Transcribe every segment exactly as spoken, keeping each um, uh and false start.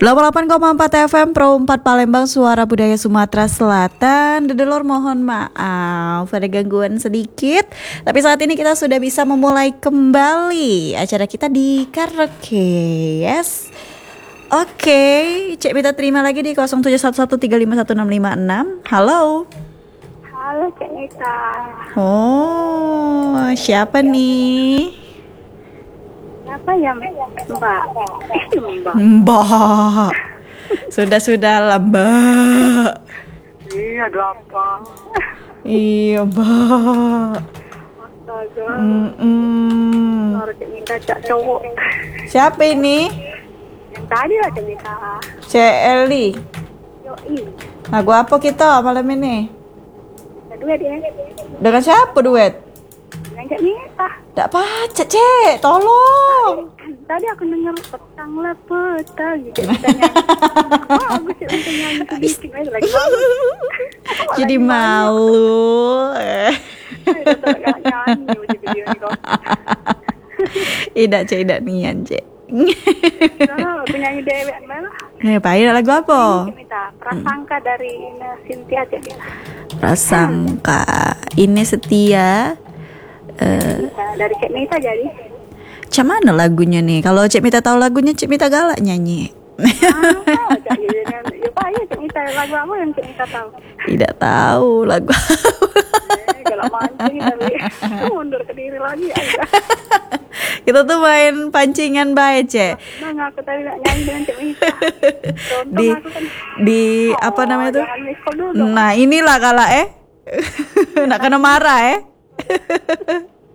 delapan puluh delapan koma empat F M Pro empat Palembang, suara budaya Sumatera Selatan. Dedelor mohon maaf ada gangguan sedikit, tapi saat ini kita sudah bisa memulai kembali acara kita di karaoke. Yes. Oke, okay. Cek minta terima lagi di nol tujuh satu satu tiga lima satu enam lima enam. Halo. Halo Cek Nita. Oh, siapa nih? Siapa ya Mbak? Mbak. Mbak. Sudah-sudah lah Mbak. Iya, ada apa? Iya Mbak. Astaga. Mm-mm. Harus Cek Nita cak cowok. Siapa ini? Yang tadi lah Cek Nita. C Eli. Yoi. Lagu apa kita malam ini? Ada duet ya? Dengan siapa duet? Dengan Cek Nita. Tak baca Cek, tolong. Tadi aku denger petang lah petang gitu. Oh, aku sih untuk nyanyi sedikit aja lagi. Jadi malu. Udah tak nyanyi uji video ini kok. Tidak Cek, tidak nian Cek. Nah, penyanyi dewek mana? Ngapain lagu apa? Cek Nita, prasangka dari Ina Cynthia Cek Nita. Prasangka. Ini setia. Uh, dari Cek Mita jadi. Cak mana lagunya nih? Kalau Cek Mita tahu lagunya, Cek Mita galak nyanyi. Ah, Cek Mita. Ya Pak, ya Cek Mita lagu apa yang Cek Mita tahu? Tidak tahu lagu. Eh, galak mancing tapi mundur ke diri lagi aja. Kita tuh main pancingan baik Cek. Nah, aku tadi nak nyanyi dengan Cek Mita. Di kan, di oh, apa namanya tuh? Dulu, nah, inilah galak eh. Nak kena marah eh.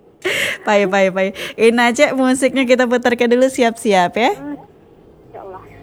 Pai pai pai. Ini Cek musiknya kita putarkan dulu, siap-siap ya. Ya Allah.